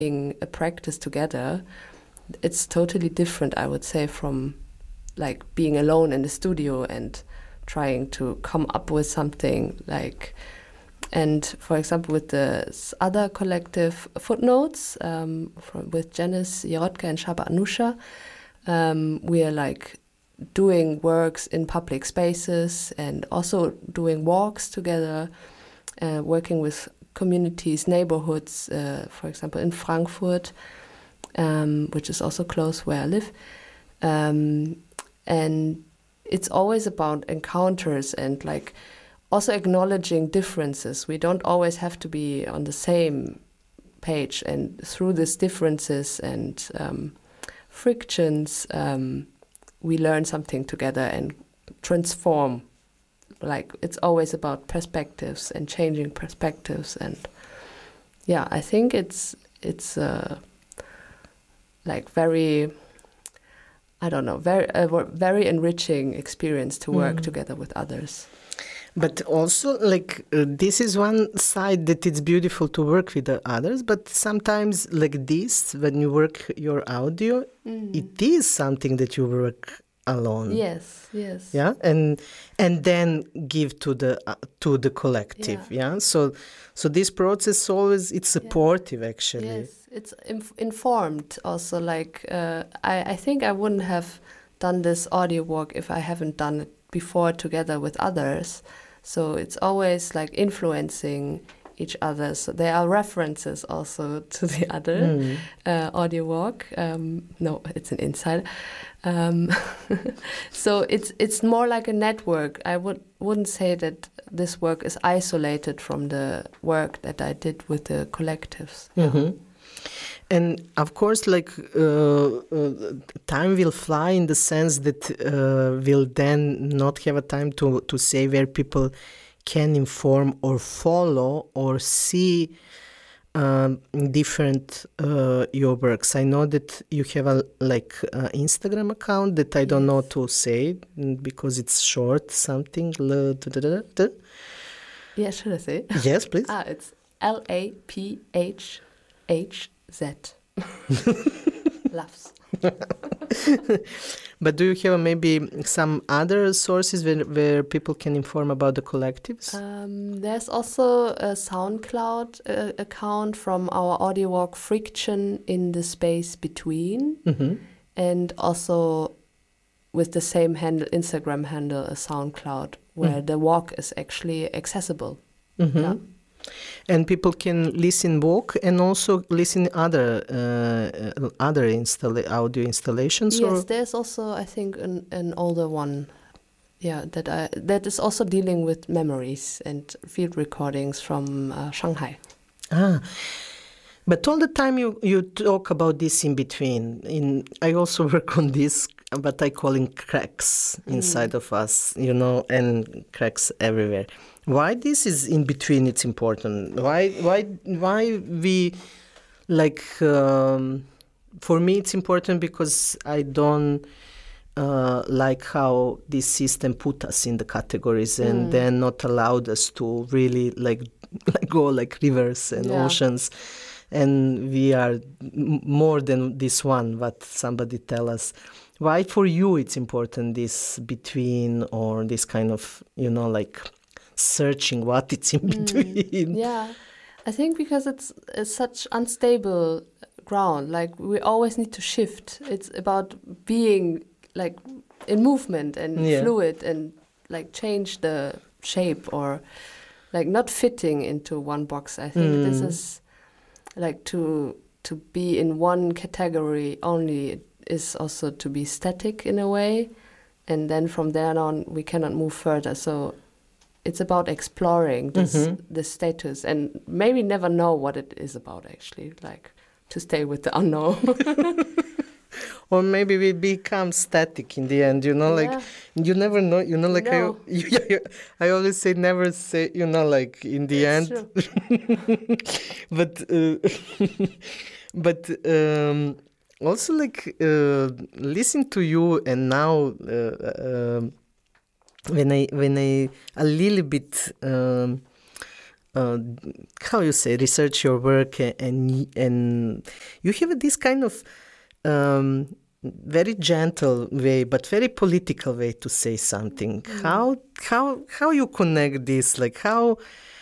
a practice together, it's totally different, I would say, from like being alone in the studio and trying to come up with something like. And for example, with the other collective Footnotes, with Janice Jerotka and Shaba Anusha, we are like doing works in public spaces and also doing walks together, working with communities, neighborhoods, for example, in Frankfurt, which is also close where I live. And it's always about encounters and like also acknowledging differences. We don't always have to be on the same page, and through these differences and frictions, we learn something together and transform. Like it's always about perspectives and changing perspectives, and yeah, I think it's like very, I don't know, very enriching experience to work together with others. But also, like, this is one side that it's beautiful to work with the others, but sometimes like this, when you work your audio, it is something that you work alone. Yes. Yeah, and then give to the collective. Yeah. So this process always, it's supportive actually. Yes, it's informed also. Like I think I wouldn't have done this audio walk if I haven't done it before together with others. So it's always like influencing each other. So there are references also to the other audio walk. No, it's an inside. So it's more like a network. I wouldn't say that this work is isolated from the work that I did with the collectives. Mm-hmm. And of course, like time will fly in the sense that we'll then not have a time to say where people can inform or follow or see different your works. I know that you have a Instagram account that I don't know to say because it's short something. Yeah, should I say it? Yes, please. It's LAPHHZ. Loves. But do you have maybe some other sources where people can inform about the collectives? There's also a SoundCloud account from our audio walk Friction in the Space Between, and also with the same handle, Instagram handle, a SoundCloud, where the walk is actually accessible. Yeah. And people can listen walk and also listen other audio installations. Yes, there's also I think an older one, that is also dealing with memories and field recordings from Shanghai. But all the time you talk about this in between. I also work on this, but I call it cracks inside of us, and cracks everywhere. Why this is in between? It's important. Why we like? For me, it's important because I don't like how this system put us in the categories and then not allowed us to really like go like rivers and oceans. And we are more than this one, what somebody tell us. Why for you it's important, this between or this kind of, like searching what it's in between? Yeah, I think because it's such unstable ground. Like we always need to shift. It's about being like in movement and fluid and like change the shape or like not fitting into one box. I think this is like to be in one category only is also to be static in a way, and then from there on we cannot move further. So it's about exploring this status and maybe never know what it is about actually, like to stay with the unknown. Or maybe we become static in the end, like you never know, like no. I always say never say, like in the end. But also like listen to you, and now when I a little bit how you say, research your work, and you have this kind of very gentle way, but very political way to say something. How you connect this? Like how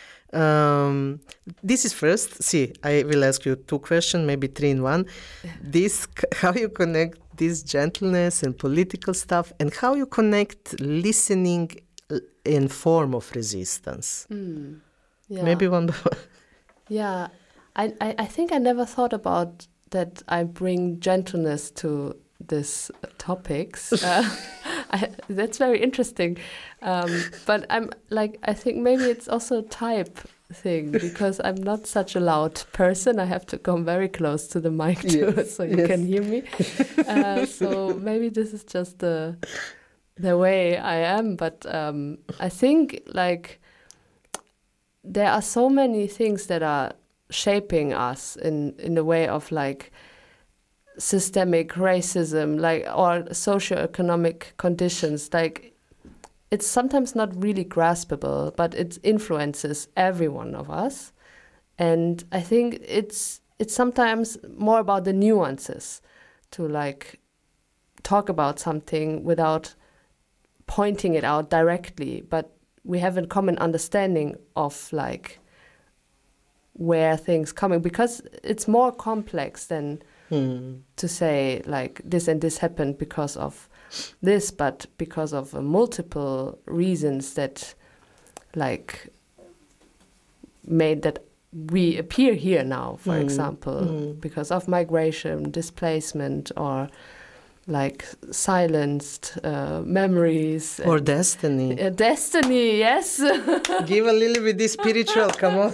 this is first. See, I will ask you 2 questions, maybe 3 in 1. This, how you connect this gentleness and political stuff, and how you connect listening in form of resistance. Yeah. Maybe one by one. Yeah, I think I never thought about that I bring gentleness to these topics. That's very interesting. But I'm like, I think maybe it's also a type thing, because I'm not such a loud person. I have to come very close to the mic too, so you can hear me. So maybe this is just the way I am. But I think like there are so many things that are shaping us in the way of like systemic racism, like, or socioeconomic conditions. Like, it's sometimes not really graspable, but it influences every one of us. And I think it's sometimes more about the nuances, to like talk about something without pointing it out directly, but we have a common understanding of like where things coming, because it's more complex than to say like this and this happened because of this, but because of multiple reasons that like made that we appear here now, for example, because of migration, displacement, or like silenced memories. Or destiny. Destiny, yes. Give a little bit this spiritual, come on.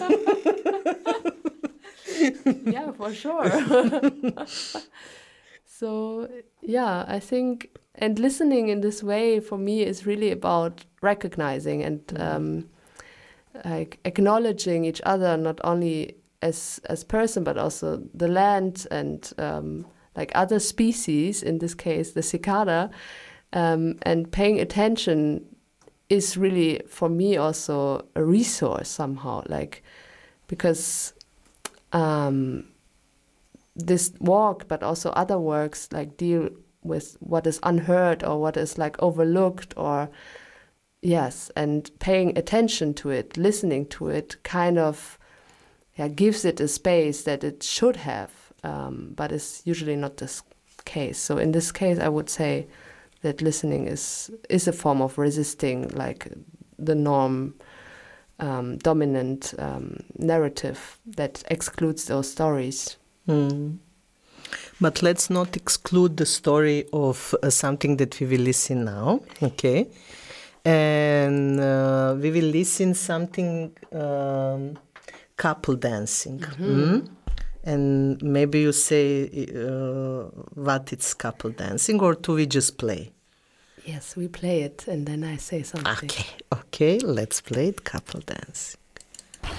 Yeah, for sure. So, yeah, I think, and listening in this way for me is really about recognizing and like acknowledging each other, not only as person, but also the land and like other species, in this case, the cicada, and paying attention is really, for me, also a resource somehow, like, because this walk, but also other works, like deal with what is unheard or what is like overlooked, or yes, and paying attention to it, listening to it, kind of gives it a space that it should have, but it's usually not this case. So in this case, I would say that listening is a form of resisting like the norm, dominant narrative that excludes those stories. But let's not exclude the story of something that we will listen now, okay? And we will listen something couple dancing. And maybe you say what it's couple dancing, or do we just play? Yes, we play it, and then I say something. Okay, let's play it, couple dancing.